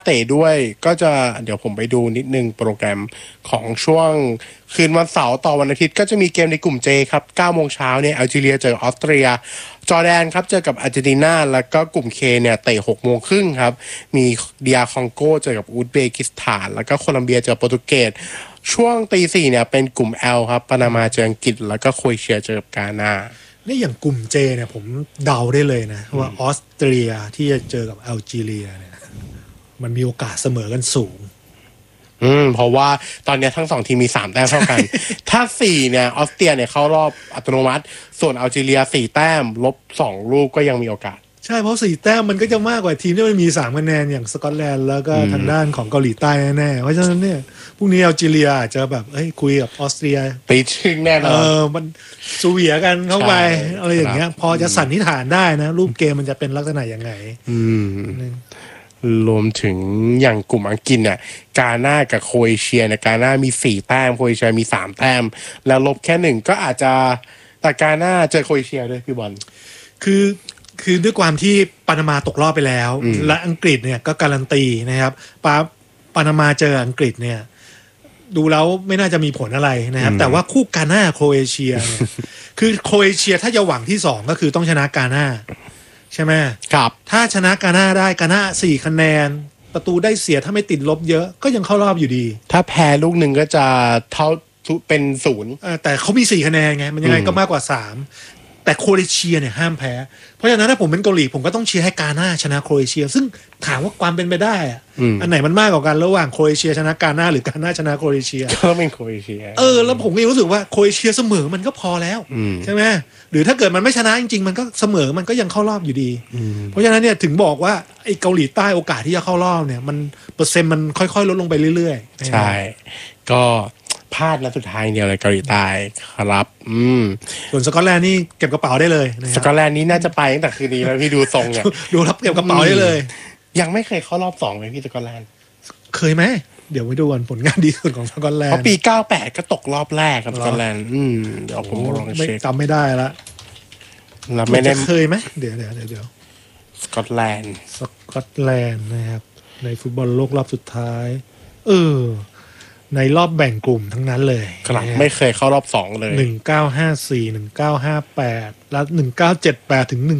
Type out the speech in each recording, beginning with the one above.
เตะด้วยก็จะเดี๋ยวผมไปดูนิดนึงโปรแกรมของช่วงคืนวันเสาร์ต่อวันอาทิตย์ก็จะมีเกมในกลุ่ม J ครับ9โมงเช้าเนี่ยแอลจีเรียเจอออสเตรียจอร์แดนครับเจอกับอาร์เจนตินาแล้วก็กลุ่ม K เนี่ยเตะ6โมงครึ่งครับมีดีอาร์คองโกเจอกับอุซเบกิสถานแล้วก็โคลัมเบียเจอโปรตุเกสช่วงตีสี่เนี่ยเป็นกลุ่ม L ครับปานามาเจออังกฤษแล้วก็โครเอเชียเจอกับกานานี่อย่างกลุ่ม J เนี่ยผมเดาได้เลยนะว่าออสเตรียที่จะเจอกับแอลจีเรียเนี่ยมันมีโอกาสเสมอกันสูงเพราะว่าตอนนี้ทั้งสองทีมมี3แต้มเท่ากัน ถ้า4เนี่ยออสเตรียเนี่ยเข้ารอบอัตโนมัติส่วนอัลจีเรีย4แต้มลบ2ลูกก็ยังมีโอกาสใช่เพราะ4แต้มมันก็จะมากกว่าทีมที่มันมี3คะแนนอย่างสกอตแลนด์แล้วก็ทางด้านของเกาหลีใต้แน่ๆเพราะฉะนั้นเนี่ยพรุ่งนี้อัลจีเรียอาจจะแบบคุยกับออสเตรียไปถึงแน่นอนมันสูเวียกันเข้าไปอะไรอย่างเงี้ยพอจะสันนิษฐานได้นะรูปเกมมันจะเป็นลักษณะยังไงรวมถึงอย่างกลุ่มอังกฤษเนี่ยกาน่ากับโครเอเชียเนี่ยกาน่ามี4แต้มโครเอเชียมี3แต้มแล้วลบแค่1ก็อาจจะแต่กาน่าเจอโครเอเชียด้วยพี่บอลคือด้วยความที่ปานามาตกรอบไปแล้วและอังกฤษเนี่ยก็การันตีนะครับปานามาเจออังกฤษเนี่ยดูแล้วไม่น่าจะมีผลอะไรนะครับแต่ว่าคู่กาน่าโครเอเชียเนี่ยคือโครเอเชียถ้าจะหวังที่2ก็คือต้องชนะกาน่าใช่ไหมครับถ้าชนะกาน่าได้กาน่า4คะแนนประตูได้เสียถ้าไม่ติดลบเยอะก็ยังเข้ารอบอยู่ดีถ้าแพ้ลูกหนึ่งก็จะเท่าเป็น0 แต่เขามี4คะแนนไงมันยังไงก็มากกว่า3แต่โครเอเชียเนี่ยห้ามแพ้เพราะฉะนั้นถ้าผมเป็นเกาหลีผมก็ต้องเชียร์ให้กาน่าชนะโครเอเชียซึ่งถามว่าความเป็นไปได้อันไหนมันมากกว่ากันระหว่างโครเอเชียชนะกาน่าหรือกาน่าชนะโครเอเชียก็เป็นโครเอเชียแล้วผมก็รู้สึกว่าโครเอเชียเสมอมันก็พอแล้วใช่ไหมหรือถ้าเกิดมันไม่ชนะจริงๆมันก็เสมอมันก็ยังเข้ารอบอยู่ดีเพราะฉะนั้นเนี่ยถึงบอกว่าไอ้เกาหลีใต้โอกาสที่จะเข้ารอบเนี่ยมันเปอร์เซ็นต์มันค่อยๆลดลงไปเรื่อยๆใช่ก็พลาดนัดสุดท้ายเดียวเลยเกาหลีใต้ครับส่วนสกอตแลนด์นี่เก็บกระเป๋าได้เลยสกอตแลนด์นี้น่าจะไปตั้งแต่คืนนี้แล้วพี่ดูทรงเนี่ยดูรับเก็บกระเป๋าได้เลยยังไม่เคยเข้ารอบ2เลยพี่สกอตแลนด์เคยไหมเดี๋ยวไปดูกันผลงานดีสุดของสกอตแลนด์เพราะปี98ก็ตกรอบแรกครับสกอตแลนด์เดี๋ยวผมลองเช็คจำไม่ได้ละเราไม่ได้เคยไหมเดี๋ยวสกอตแลนด์นะครับในฟุตบอลโลกรอบสุดท้ายในรอบแบ่งกลุ่มทั้งนั้นเลยครับไม่เคยเข้ารอบ2เลย 1954 1958แล้ว1978ถึง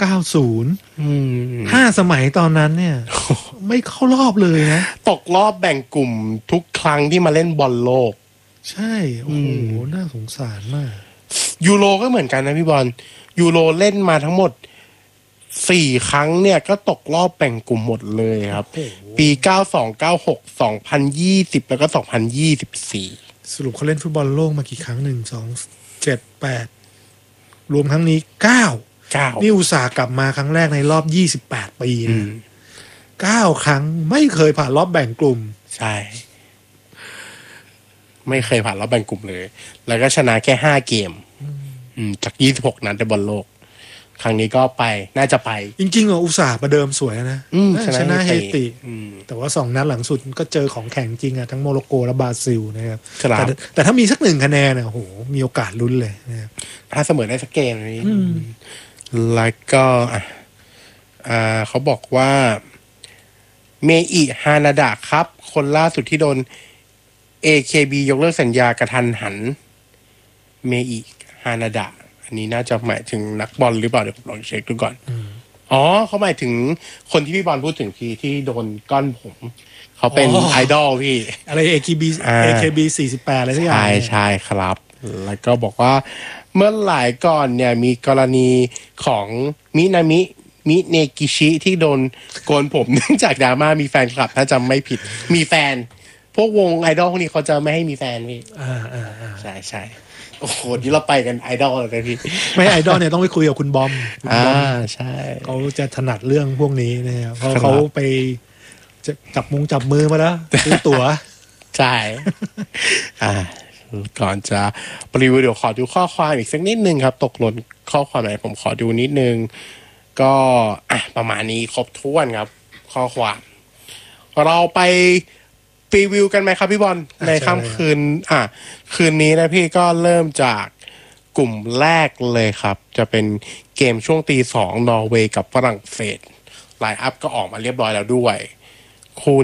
1990 5สมัยตอนนั้นเนี่ยไม่เข้ารอบเลยนะตกรอบแบ่งกลุ่มทุกครั้งที่มาเล่นบอลโลกใช่โอ้โหน่าสงสารมากยูโรก็เหมือนกันนะพี่บอลยูโรเล่นมาทั้งหมด4ครั้งเนี่ยก็ตกรอบแบ่งกลุ่มหมดเลยครับปี92 96 2020แล้วก็2024 สรุปเขาเล่นฟุตบอลโลกมากี่ครั้ง1 2 7 8รวมครั้งนี้9นี่อุตส่าห์กลับมาครั้งแรกในรอบ28ปีนะ9ครั้งไม่เคยผ่านรอบแบ่งกลุ่มใช่ไม่เคยผ่านรอบแบ่งกลุ่มเลยแล้วก็ชนะแค่5เกมจาก26นัดในบอลโลกครั้งนี้ก็ไปน่าจะไปจริงๆอุตส่าห์ประเดิมสวยนะชนะเฮติแต่ว่า2นัดหลังสุดก็เจอของแข็งจริงทั้งโมร็อกโกและบราซิลนะครับแต่ถ้ามีสัก1คะแนนโอ้โหมีโอกาสลุ้นเลยนะครับถ้าเสมอได้สักเกมนี้แล้วก็เขาบอกว่าเมอิฮานาดะครับคนล่าสุดที่โดน AKB ยกเลิกสัญญากระทันหันเมอิฮานาดะอันนี้น่าจะหมายถึงนักบอลหรือเปล่าเดี๋ยวผมลองเช็คดูก่อนเขาหมายถึงคนที่พี่บอลพูดถึงที่โดนก้อนผมเขาเป็นไอดอลพี่อะไร AKB 48อะไรสักอย่างใช่ครับแล้วก็บอกว่าเมื่อหลายก่อนเนี่ยมีกรณีของมินามิเนกิชิที่โดนโกนผมเนื่องจากดราม่ามีแฟนคลับถ้าจำไม่ผิดมีแฟนพวกวงไอดอลพวกนี้เขาจะไม่ให้มีแฟนพี่ใช่โอ้โหที่เราไปกันไอดอลเลยพี่ไม่ไอดอลเนี่ยต้องไปคุยกับคุณบอมใช่เขาจะถนัดเรื่องพวกนี้นะครับเพราะเขาไปจับมือมาแล้วซื้อตั๋วใช่ก่อนจะรีวิวเดี๋ยวขอดูข้อความอีกสักนิดนึงครับตกหล่นข้อความไหนผมขอดูนิดนึงก็ประมาณนี้ครบถ้วนครับข้อความเราไปรีวิวกันไหมครับพี่บอลในค่ำคืนคืนนี้นะพี่ก็เริ่มจากกลุ่มแรกเลยครับจะเป็นเกมช่วงตี 2นอร์เวย์กับฝรั่งเศสไลน์อัพก็ออกมาเรียบร้อยแล้วด้วยคู่